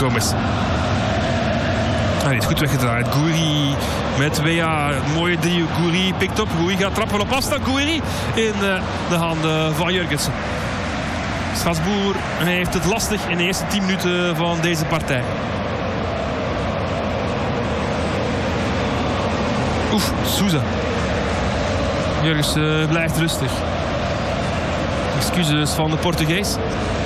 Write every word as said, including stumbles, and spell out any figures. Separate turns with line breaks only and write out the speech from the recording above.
Gomez. Hij heeft goed weggedraaid. Gouiri met Wea. Mooie driehoek. Gouiri pikt op. Gouiri gaat trappen op afstand. Gouiri in de handen van Jurgensen. Strasbourg heeft het lastig in de eerste tien minuten van deze partij. Oef, Souza. Jurgensen blijft rustig. Excuses van de Portugees.